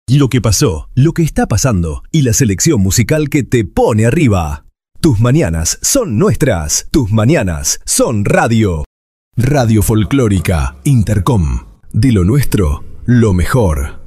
lo que pasó, lo que está pasando y la selección musical que te pone arriba. Tus mañanas son nuestras. Tus mañanas son radio. Radio Folclórica Intercom. De lo nuestro, lo mejor.